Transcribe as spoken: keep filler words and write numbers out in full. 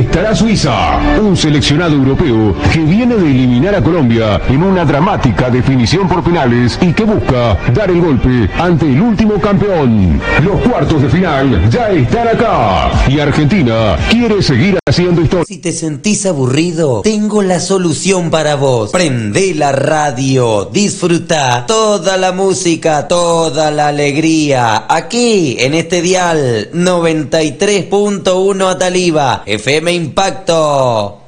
estará Suiza, un seleccionado europeo que viene de eliminar a Colombia en una dramática definición por penales y que busca dar el golpe ante el último campeón. Los cuartos de final ya están acá y Argentina quiere seguir haciendo historia. Si te sentís aburrido, tengo la solución para vos. Prendé la radio, disfruta toda la música, toda la alegría, aquí en este dial noventa y tres punto uno Ataliva, F M Impacto.